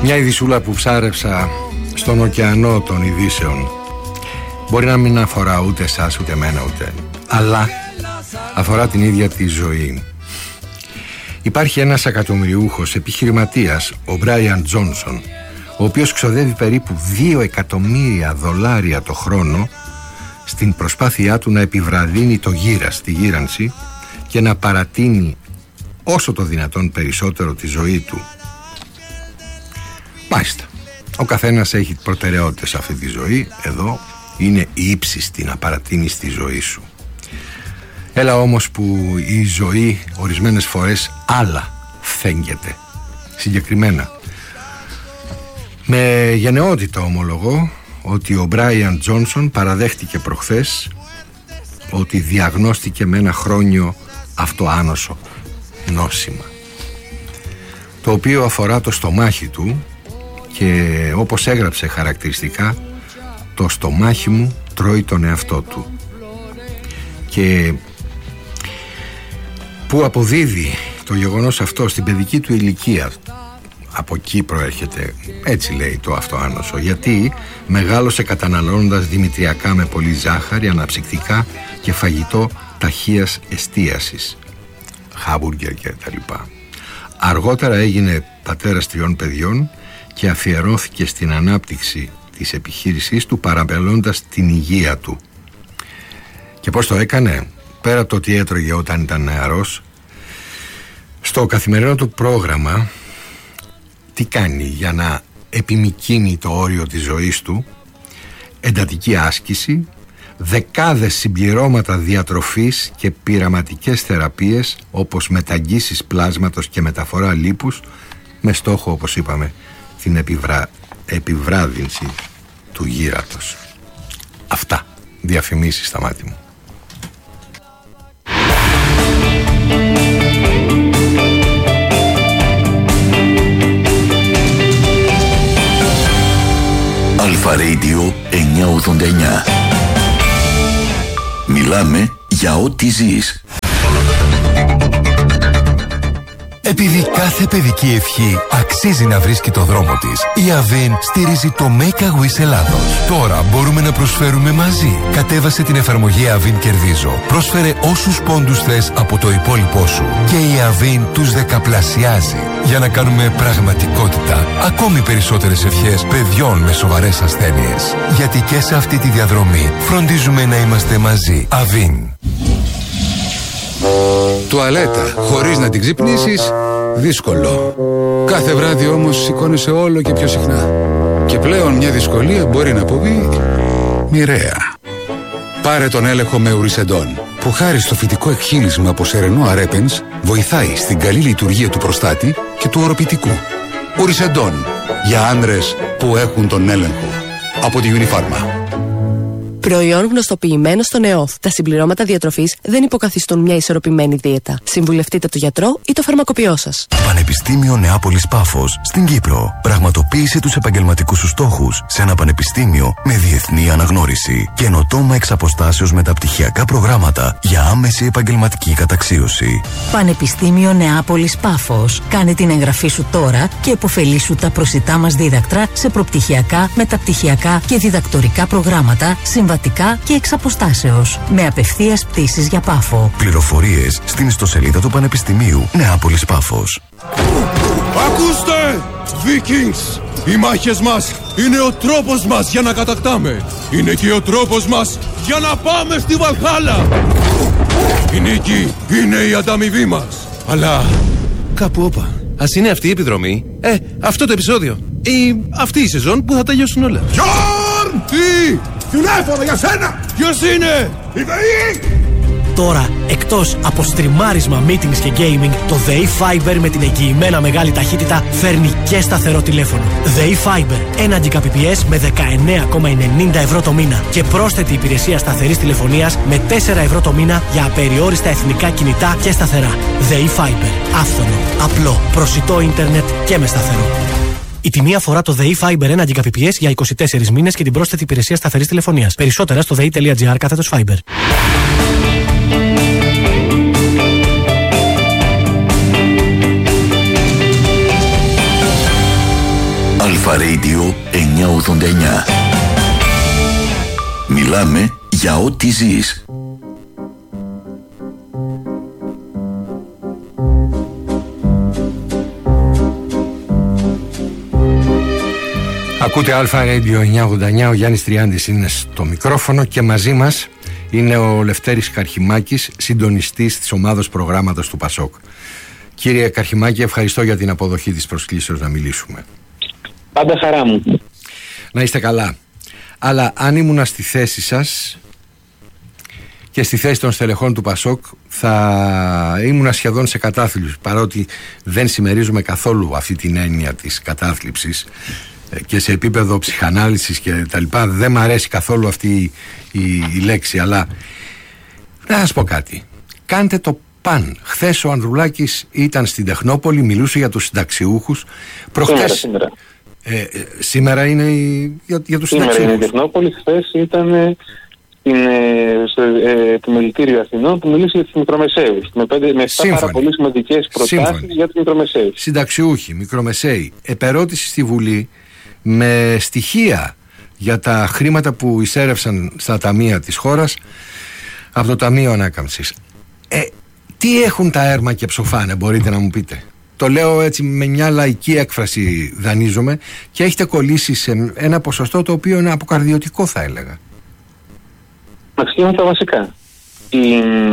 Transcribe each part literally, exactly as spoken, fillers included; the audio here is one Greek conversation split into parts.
Μια ειδησούλα που ψάρεψα στον ωκεανό των ειδήσεων. Μπορεί να μην αφορά ούτε εσάς, ούτε εμένα, ούτε, αλλά αφορά την ίδια τη ζωή. Υπάρχει ένας εκατομμυριούχος επιχειρηματίας, ο Μπράιαν Τζόνσον, ο οποίος ξοδεύει περίπου δύο εκατομμύρια δολάρια το χρόνο στην προσπάθειά του να επιβραδύνει το γύρας, τη γύρανση, και να παρατείνει όσο το δυνατόν περισσότερο τη ζωή του. Μάλιστα, ο καθένας έχει προτεραιότητες σε αυτή τη ζωή. Εδώ είναι η ύψιστη να παρατείνεις τη ζωή σου. Έλα όμως που η ζωή ορισμένες φορές άλλα φέγγεται. Συγκεκριμένα, με γενναιότητα ομολογώ ότι ο Μπράιαν Τζόνσον παραδέχτηκε προχθές ότι διαγνώστηκε με ένα χρόνιο αυτοάνωσο νόσημα, το οποίο αφορά το στομάχι του, και όπως έγραψε χαρακτηριστικά, το στομάχι μου τρώει τον εαυτό του. Και που αποδίδει το γεγονός αυτό στην παιδική του ηλικία. Από εκεί προέρχεται, έτσι λέει, το αυτοάνωσο, γιατί μεγάλωσε καταναλώνοντας δημητριακά με πολύ ζάχαρη, αναψυκτικά και φαγητό ταχείας εστίασης, χάμπουργκερ και τα λοιπά. Αργότερα έγινε πατέρας τριών παιδιών και αφιερώθηκε στην ανάπτυξη της επιχείρησής του, παραπελώντας την υγεία του. Και πώς το έκανε? Πέρα από το τι έτρωγε όταν ήταν νεαρός, στο καθημερινό του πρόγραμμα τι κάνει για να επιμικρύνει το όριο της ζωής του? Εντατική άσκηση, δεκάδες συμπληρώματα διατροφής και πειραματικές θεραπείες, όπως μεταγγίσεις πλάσματος και μεταφορά λίπους, με στόχο, όπως είπαμε, την επιβρά... επιβράδυνση του γύρατος. Αυτά διαφημίσεις στα μάτια μου. Αλφα Radio εννιακόσια ογδόντα εννιά. Μιλάμε για ό,τι ζεις. Επειδή κάθε παιδική ευχή αξίζει να βρίσκει το δρόμο της, η Avin στηρίζει το Make a Wish Ελλάδος. Τώρα μπορούμε να προσφέρουμε μαζί. Κατέβασε την εφαρμογή Avin Κερδίζω. Πρόσφερε όσους πόντους θες από το υπόλοιπό σου και η Avin τους δεκαπλασιάζει για να κάνουμε πραγματικότητα ακόμη περισσότερες ευχές παιδιών με σοβαρές ασθένειες. Γιατί και σε αυτή τη διαδρομή φροντίζουμε να είμαστε μαζί. Avin. Τουαλέτα χωρίς να την ξυπνήσεις, δύσκολο. Κάθε βράδυ όμως σηκώνεσαι όλο και πιο συχνά. Και πλέον μια δυσκολία μπορεί να αποβεί μοιραία. Πάρε τον έλεγχο με ουρισεντόν, που χάρη στο φυτικό εκχύλισμα από σερενό αρέπενς βοηθάει στην καλή λειτουργία του προστάτη και του οροπητικού. Ουρισεντόν, για άνδρες που έχουν τον έλεγχο. Από τη Unifarma. Προϊόν γνωστοποιημένο στον ΕΟΦ. Τα συμπληρώματα διατροφής δεν υποκαθιστούν μια ισορροπημένη δίαιτα. Συμβουλευτείτε τον γιατρό ή το φαρμακοποιό σας. Πανεπιστήμιο Νεάπολης Πάφος στην Κύπρο. Πραγματοποίησε τους επαγγελματικούς σου στόχους σε ένα πανεπιστήμιο με διεθνή αναγνώριση. Καινοτόμα εξ αποστάσεως μεταπτυχιακά προγράμματα για άμεση επαγγελματική καταξίωση. Πανεπιστήμιο Νεάπολης Πάφος. Κάνε την εγγραφή σου τώρα και επωφελήσου τα προσιτά μας δίδακτρα σε προπτυχιακά, μεταπτυχιακά και διδακτορικά προγράμματα συμβατικά και εξ αποστάσεως, με απευθείας πτήσεις για Πάφο. Πληροφορίες στην ιστοσελίδα του Πανεπιστημίου Νεάπολης Πάφος. Ακούστε! Vikings! Οι μάχες μας είναι ο τρόπος μας για να κατακτάμε. Είναι και ο τρόπος μας για να πάμε στη Βαλχάλα. Η νίκη είναι η ανταμοιβή μας. Αλλά κάπου όπα. Ας είναι αυτή η επιδρομή. Ε, αυτό το επεισόδιο. Ή αυτή η σεζόν που θα τελειώσουν όλα. Γιόρν! Τι! Τηλέφωνο για σένα! Ποιος είναι? Η ΔΕΗ! Τώρα, εκτός από στριμάρισμα, meetings και gaming, το ΔΕΗ Fiber με την εγγυημένα μεγάλη ταχύτητα φέρνει και σταθερό τηλέφωνο. ΔΕΗ Fiber, ένα Gbps με δεκαεννέα κόμμα ενενήντα ευρώ το μήνα και πρόσθετη υπηρεσία σταθερής τηλεφωνίας με τέσσερα ευρώ το μήνα για απεριόριστα εθνικά κινητά και σταθερά. ΔΕΗ Fiber, άφθονο, απλό, προσιτό ίντερνετ και με σταθερό. Η τιμή αφορά το ΔΕΗ Fiber ένα Gbps για είκοσι τέσσερις μήνες και την πρόσθετη υπηρεσία σταθερής τηλεφωνίας. Περισσότερα στο δei.gr κάθετος Fiber. Αλφα Radio εννιακόσια ογδόντα εννιά. Μιλάμε για ό,τι ζεις. Ακούτε Αλφα Radio εννιακόσια ογδόντα εννιά, ο Γιάννης Τριάντης είναι στο μικρόφωνο και μαζί μας είναι ο Λευτέρης Καρχημάκης, συντονιστής της ομάδος προγράμματος του Πασόκ. Κύριε Καρχημάκη, ευχαριστώ για την αποδοχή της προσκλήσεως να μιλήσουμε. Πάντα χαρά μου. Να είστε καλά. Αλλά αν ήμουνα στη θέση σας και στη θέση των στελεχών του Πασόκ, θα ήμουνα σχεδόν σε κατάθλιψη, παρότι δεν συμμερίζομαι καθόλου αυτή την έννοια της κατάθλιψης και σε επίπεδο ψυχανάλυσης και τα λοιπά. Δεν μ' αρέσει καθόλου αυτή η, η λέξη, αλλά να σας πω κάτι. Κάντε το παν. Χθες ο Ανδρουλάκης ήταν στην Τεχνόπολη, μιλούσε για τους συνταξιούχους. Προχτές, σήμερα, σήμερα. Ε, σήμερα είναι η, για, για τους σήμερα συνταξιούχους. Σήμερα είναι η Τεχνόπολη, χθες ήταν στην, στο ε, επιμελητήριο Αθηνών που μιλήσει για τους μικρομεσαίους. Με, πέντε, με εφτά πάρα πολύ σημαντικές προτάσεις για τους μικρομεσαίους. Συνταξιούχοι, μικρομεσαίοι. Επερώτηση στη Βουλή με στοιχεία για τα χρήματα που εισέρευσαν στα ταμεία της χώρας από το Ταμείο Ανάκαμψης. Ε, τι έχουν τα έρμα και ψοφάνε, μπορείτε να μου πείτε? Το λέω έτσι με μια λαϊκή έκφραση, δανείζομαι, και έχετε κολλήσει σε ένα ποσοστό το οποίο είναι αποκαρδιωτικό, θα έλεγα. Να ξεκινήσουμε τα βασικά. Η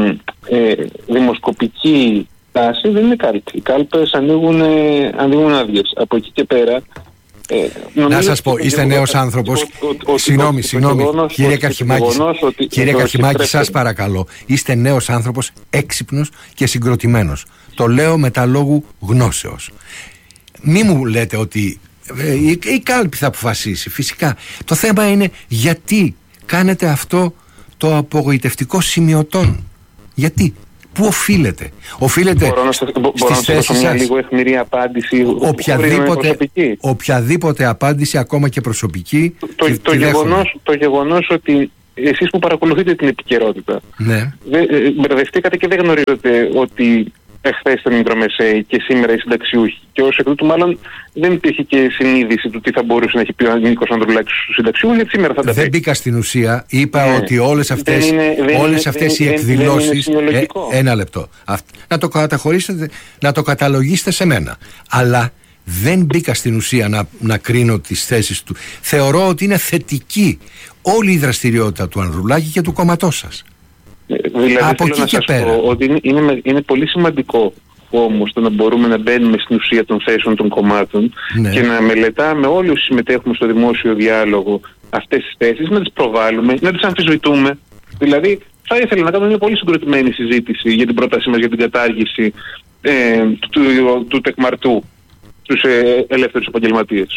ε, δημοσκοπική τάση δεν είναι κάλπη. Οι κάλπες ανοίγουν, ε, ανοίγουν άδειες. Από εκεί και πέρα. Ε, να σας πω, είστε νέος άνθρωπος. Συγγνώμη, συγγνώμη, κύριε Καρχημάκη, κύριε Καρχημάκη, σας παρακαλώ. Είστε νέος άνθρωπος, έξυπνος και συγκροτημένος. Το λέω με τα λόγου γνώσεως. Μη μου λέτε ότι ε, η, η κάλπη θα αποφασίσει. Φυσικά. Το θέμα είναι γιατί κάνετε αυτό το απογοητευτικό σημειωτόν. Γιατί? Πού οφείλεται? Οφείλεται μπορώ στις να θέσεις σας. Μια λίγο αιχμηρή απάντηση. Οποιαδήποτε, οποιαδήποτε απάντηση, ακόμα και προσωπική. Το, το, το, γεγονός, το γεγονός ότι εσείς που παρακολουθείτε την επικαιρότητα, ναι, μπερδευτήκατε και δεν γνωρίζετε ότι εχθές ήταν οι μικρομεσαίοι και σήμερα οι συνταξιούχοι. Και ως εκ τούτου, μάλλον δεν υπήρχε και συνείδηση του τι θα μπορούσε να έχει πει ο Νίκος Ανδρουλάκης στους συνταξιούχους, γιατί σήμερα θα τα πει. Δεν μπήκα στην ουσία. Είπα ναι. ότι όλες αυτές, είναι, όλες αυτές δεν, οι εκδηλώσεις. Ε, ένα λεπτό. Αυτ, να το καταχωρήσετε, να το καταλογίσετε σε μένα. Αλλά δεν μπήκα στην ουσία να, να κρίνω τις θέσεις του. Θεωρώ ότι είναι θετική όλη η δραστηριότητα του Ανδρουλάκη και του κόμματός σας. Δηλαδή από θέλω εκεί να και σας πέρα. πω ότι είναι, είναι, είναι πολύ σημαντικό όμως το να μπορούμε να μπαίνουμε στην ουσία των θέσεων των κομμάτων, ναι, και να μελετάμε όλοι όσοι συμμετέχουμε στο δημόσιο διάλογο αυτές τις θέσεις, να τις προβάλλουμε, να τις αμφισβητούμε. Δηλαδή θα ήθελα να κάνουμε μια πολύ συγκροτημένη συζήτηση για την πρότασή μας για την κατάργηση ε, του, του, του τεκμαρτού στους ε, ελεύθερους επαγγελματίες.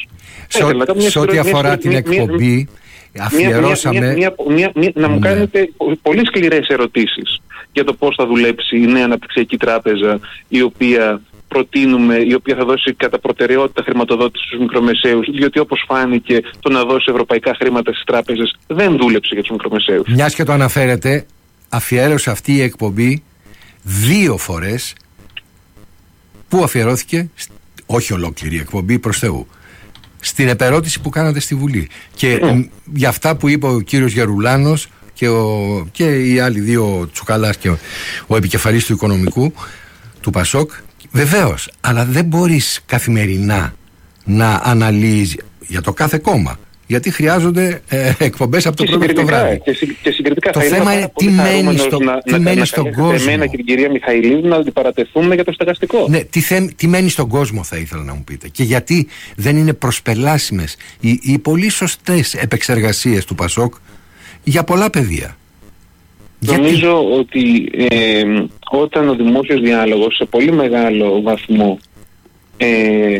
Σε ό,τι αφορά την εκπομπή, αφιερώσαμε... Μια, μια, μια, μια, να μου κάνετε πολύ σκληρές ερωτήσεις για το πώς θα δουλέψει η νέα αναπτυξιακή τράπεζα, η οποία προτείνουμε, η οποία θα δώσει κατά προτεραιότητα χρηματοδότηση στους μικρομεσαίους, διότι όπως φάνηκε το να δώσει ευρωπαϊκά χρήματα στις τράπεζες δεν δούλεψε για τους μικρομεσαίους. Μιας και το αναφέρετε, αφιέρωσε αυτή η εκπομπή δύο φορές. Πού αφιερώθηκε? Όχι ολόκληρη η εκπομπή, προς Θεού. Στην επερώτηση που κάνατε στη Βουλή. Και mm. για αυτά που είπε ο κύριος Γερουλάνος και, ο, και οι άλλοι δύο, Τσουκαλάς και ο, ο επικεφαλής του Οικονομικού του Πασόκ, βεβαίως, αλλά δεν μπορείς καθημερινά να αναλύεις για το κάθε κόμμα. Γιατί χρειάζονται ε, εκπομπές από το πρώτο μέχρι το βράδυ. Και, συ, και συγκριτικά το θα θέμα είναι τι μένει, στο, να, τι να, μένει να, στον να, κόσμο. Εμένα και την κυρία Μιχαηλίδου να αντιπαρατεθούμε για το στεγαστικό. Ναι, τι, θε, τι μένει στον κόσμο, θα ήθελα να μου πείτε. Και γιατί δεν είναι προσπελάσιμες οι, οι πολύ σωστές επεξεργασίες του Πασόκ για πολλά πεδία. Νομίζω γιατί... ότι ε, όταν ο δημόσιος διάλογος σε πολύ μεγάλο βαθμό ε,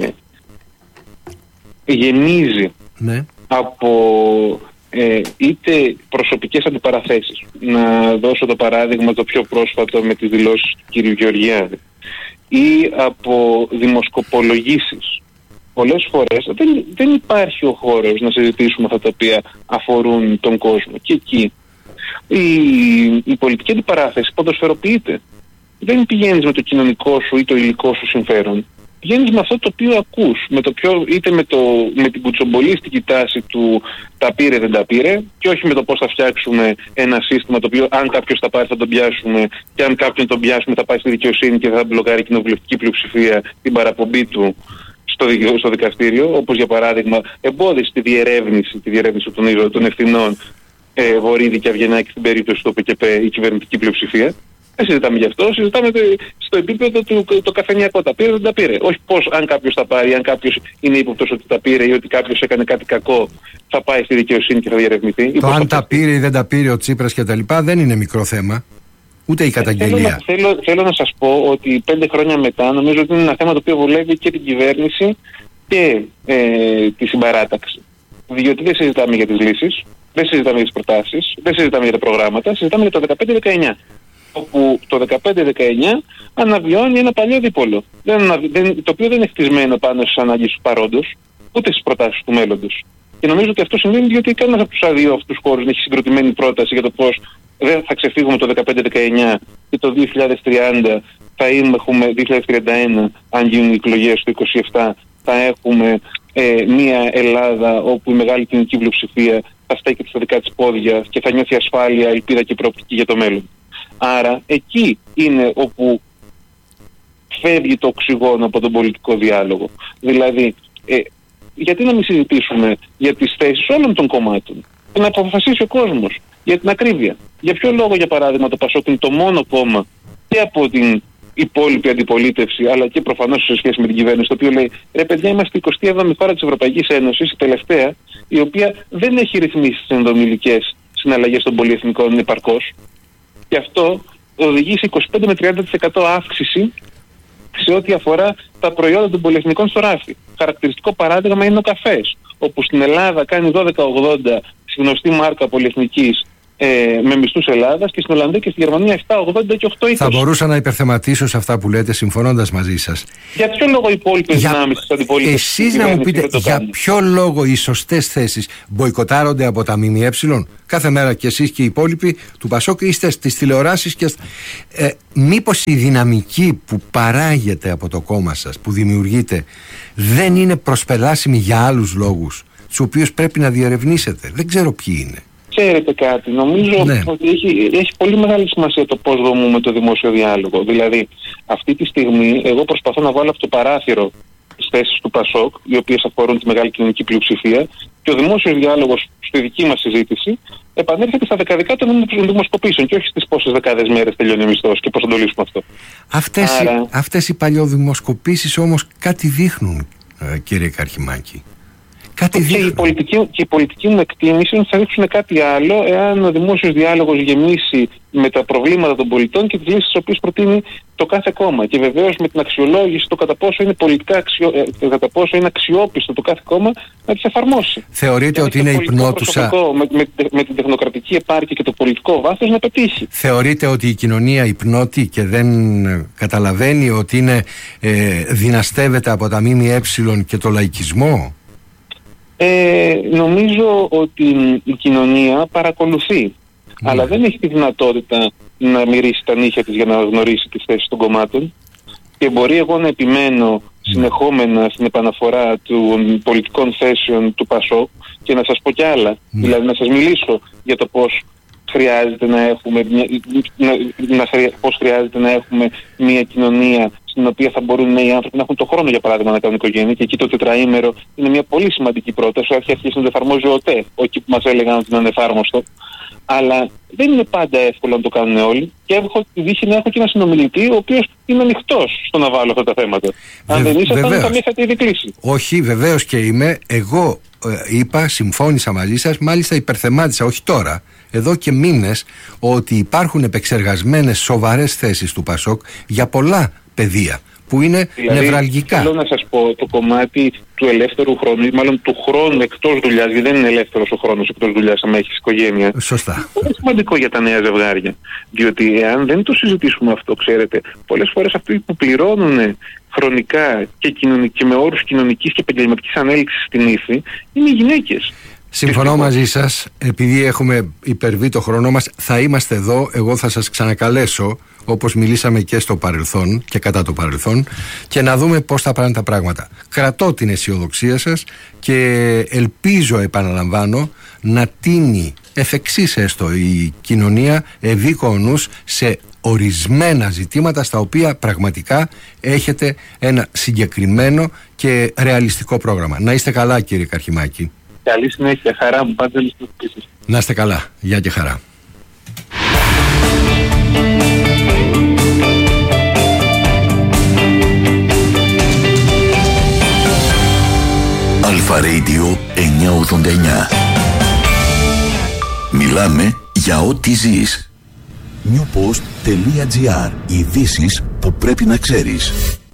γεμίζει, ναι, από ε, είτε προσωπικές αντιπαραθέσεις. Να δώσω το παράδειγμα το πιο πρόσφατο με τις δηλώσεις του κ. Γεωργιάδη, ή από δημοσκοπολογήσεις. Πολλές φορές δεν, δεν υπάρχει ο χώρος να συζητήσουμε αυτά τα οποία αφορούν τον κόσμο. Και εκεί η, η πολιτική αντιπαράθεση ποδοσφαιροποιείται. Δεν πηγαίνεις με το κοινωνικό σου ή το υλικό σου συμφέρον. Βγαίνεις με αυτό το οποίο ακούς, με το πιο, είτε με, το, με την κουτσομπολίστικη τάση του τα πήρε δεν τα πήρε, και όχι με το πώς θα φτιάξουμε ένα σύστημα το οποίο αν κάποιος τα πάρει θα τον πιάσουμε, και αν κάποιον τον πιάσουμε θα πάει στη δικαιοσύνη και θα μπλοκάρει η κοινοβουλευτική πλειοψηφία την παραπομπή του στο, στο δικαστήριο, όπως για παράδειγμα εμπόδισε τη διερεύνηση, τη διερεύνηση των, των ευθυνών ε, Βορίδη και Αυγενάκη στην περίπτωση του ΠΚΠ η κυβερνητική πλειοψηφία. Δεν συζητάμε γι' αυτό, συζητάμε το, στο επίπεδο του το καφενιακό. Τα πήρε, δεν τα πήρε. Όχι πώς αν κάποιος τα πάρει, αν κάποιος είναι ύποπτος ότι τα πήρε ή ότι κάποιος έκανε κάτι κακό, θα πάει στη δικαιοσύνη και θα διερευνηθεί. Το αν τα πήρε ή δεν τα πήρε ο Τσίπρας και τα λοιπά δεν είναι μικρό θέμα. Ούτε η καταγγελία. Θέλω, θέλω, θέλω να σας πω ότι πέντε χρόνια μετά νομίζω ότι είναι ένα θέμα το οποίο βολεύει και την κυβέρνηση και ε, τη συμπαράταξη. Διότι δεν συζητάμε για τις λύσεις, δεν συζητάμε για τις προτάσεις, δεν συζητάμε για τα προγράμματα, συζητάμε για το δεκαπέντε δεκαεννιά. Όπου το δεκαπέντε δεκαεννιά αναβιώνει ένα παλιό δίπολο. Δεν, δεν, το οποίο δεν είναι χτισμένο πάνω στις ανάγκες του παρόντος, ούτε στις προτάσεις του μέλλοντος. Και νομίζω ότι αυτό σημαίνει διότι κανένας από τους δύο αυτούς χώρους δεν έχει συγκροτημένη πρόταση για το πώς δεν θα ξεφύγουμε το δεκαπέντε δεκαεννιά και το δύο χιλιάδες τριάντα θα έχουμε, δύο χιλιάδες τριάντα ένα, αν γίνουν οι εκλογές του είκοσι επτά, θα έχουμε ε, μια Ελλάδα όπου η μεγάλη κοινωνική πλειοψηφία θα στέκεται στα δικά της πόδια και θα νιώθει ασφάλεια, ελπίδα και προοπτική για το μέλλον. Άρα εκεί είναι όπου φεύγει το οξυγόνο από τον πολιτικό διάλογο. Δηλαδή, ε, γιατί να μην συζητήσουμε για τις θέσεις όλων των κομμάτων και να αποφασίσει ο κόσμος για την ακρίβεια. Για ποιο λόγο, για παράδειγμα, το ΠΑΣΟΚ είναι το μόνο κόμμα και από την υπόλοιπη αντιπολίτευση, αλλά και προφανώς σε σχέση με την κυβέρνηση, το οποίο λέει ρε παιδιά, είμαστε η εικοστή έβδομη χώρα της Ευρωπαϊκής Ένωσης, η τελευταία, η οποία δεν έχει ρυθμίσει τις ενδομιλικές συναλλαγές των πολυεθνικών επαρκώς. Και αυτό οδηγεί σε είκοσι πέντε με τριάντα τοις εκατό αύξηση σε ό,τι αφορά τα προϊόντα των πολυεθνικών στο ράφι. Χαρακτηριστικό παράδειγμα είναι ο καφές, όπου στην Ελλάδα κάνει δώδεκα ογδόντα στη γνωστή μάρκα πολυεθνικής ε, με μισθούς Ελλάδας, και στην Ολλανδία και στη Γερμανία επτά ογδόντα και οκτώ είκοσι. Θα μπορούσα να υπερθεματίσω σε αυτά που λέτε, συμφωνώντας μαζί σας. Για ποιο λόγο οι υπόλοιπες για... δυνάμεις της αντιπολίτευσης? Εσείς να μου πείτε για ποιο λόγο οι σωστές θέσεις μποϊκοτάρονται από τα ΜΜΕ? Κάθε μέρα και εσείς και οι υπόλοιποι του ΠΑΣΟΚ είστε στις τηλεοράσεις και ε, μήπως η δυναμική που παράγεται από το κόμμα σας, που δημιουργείται, δεν είναι προσπελάσιμη για άλλους λόγους, τους οποίους πρέπει να διερευνήσετε? Δεν ξέρω ποιοι είναι. Ξέρετε κάτι, νομίζω ναι. ότι έχει, έχει πολύ μεγάλη σημασία το πώς δομούμε το δημόσιο διάλογο. Δηλαδή, αυτή τη στιγμή εγώ προσπαθώ να βάλω από το παράθυρο τις θέσεις του ΠΑΣΟΚ, οι οποίες αφορούν τη μεγάλη κοινωνική πλειοψηφία, και ο δημόσιος διάλογος στη δική μας συζήτηση επανέρχεται στα δεκαδικά των δημοσκοπήσεων και όχι στις πόσες δεκάδες μέρες τελειώνει ο μισθός και πώς θα το λύσουμε αυτό. Αυτές, Άρα... οι, αυτές οι παλιοδημοσκοπήσεις όμως κάτι δείχνουν, κύριε Καρχιμάκη. Κάτι και, η πολιτική, και η πολιτική μου εκτίμηση είναι ότι θα δείξουν κάτι άλλο εάν ο δημόσιος διάλογος γεμίσει με τα προβλήματα των πολιτών και τις λύσεις τις οποίες προτείνει το κάθε κόμμα. Και βεβαίως με την αξιολόγηση το κατά πόσο είναι, πολιτικά αξιο, ε, κατά πόσο είναι αξιόπιστο το κάθε κόμμα να τις εφαρμόσει. Θεωρείτε ότι είναι υπνότουσα με, με, με την τεχνοκρατική επάρκεια και το πολιτικό βάθος να πετύχει. Θεωρείτε ότι η κοινωνία υπνώτη και δεν καταλαβαίνει ότι είναι ε, δυναστεύεται από τα ΜΜΕ και το λαϊκισμό? Ε, νομίζω ότι η κοινωνία παρακολουθεί, mm. αλλά δεν έχει τη δυνατότητα να μυρίσει τα νύχια της για να γνωρίσει τις θέσεις των κομμάτων, και μπορεί εγώ να επιμένω mm. συνεχόμενα στην επαναφορά των πολιτικών θέσεων του ΠΑΣΟΚ και να σας πω κι άλλα, mm. δηλαδή να σας μιλήσω για το πώς χρειάζεται να έχουμε μια, να, να, πώς χρειάζεται να έχουμε μια κοινωνία στην οποία θα μπορούν οι άνθρωποι να έχουν το χρόνο, για παράδειγμα, να κάνουν οικογένεια, και εκεί το τετραήμερο είναι μια πολύ σημαντική πρόταση. Έχει αρχίσει να το εφαρμόζει ο ΤΕ, εκεί που μας έλεγαν ότι είναι ανεφάρμοστο. Αλλά δεν είναι πάντα εύκολο να το κάνουν όλοι, και έχω τη τύχη να έχω και ένα συνομιλητή ο οποίος είναι ανοιχτός στο να βάλω αυτά τα θέματα. Βε, Αν δεν ήσασταν, θα μην είχατε ήδη κλείσει. Όχι, βεβαίως και είμαι. Εγώ ε, είπα, συμφώνησα μαζί σας, μάλιστα υπερθεμάτισα, όχι τώρα, εδώ και μήνες, ότι υπάρχουν επεξεργασμένες σοβαρές θέσεις του ΠΑΣΟΚ για πολλά πεδία που είναι δηλαδή, νευραλγικά. Θέλω να σας πω, το κομμάτι του ελεύθερου χρόνου, ή μάλλον του χρόνου εκτός δουλειάς, γιατί δεν είναι ελεύθερος ο χρόνος εκτός δουλειάς άμα έχεις οικογένεια. Σωστά. Είναι σημαντικό για τα νέα ζευγάρια. Διότι εάν δεν το συζητήσουμε αυτό, ξέρετε, πολλές φορές αυτοί που πληρώνουν χρονικά και, κοινωνικ, και με όρους κοινωνικής και επαγγελματικής ανέλυξης στην ύφη είναι οι γυναίκες. Συμφωνώ μαζί σας. Επειδή έχουμε υπερβεί το χρόνο μας, θα είμαστε εδώ. Εγώ θα σας ξανακαλέσω, όπως μιλήσαμε και στο παρελθόν και κατά το παρελθόν, και να δούμε πώς θα πάνε τα πράγματα. Κρατώ την αισιοδοξία σας και ελπίζω, επαναλαμβάνω, να τίνει εφ' εξής έστω η κοινωνία ευήκονους σε ορισμένα ζητήματα στα οποία πραγματικά έχετε ένα συγκεκριμένο και ρεαλιστικό πρόγραμμα. Να είστε καλά, κύριε Καρχημάκη. Καλή συνέχεια, χαρά μου, πάτε όλες τις πίσεις. Να είστε καλά, γεια και χαρά. Αλφα Radio εννιακόσια ογδόντα εννιά. Μιλάμε για ό,τι ζεις. newpost.gr. Ειδήσεις που πρέπει να ξέρεις.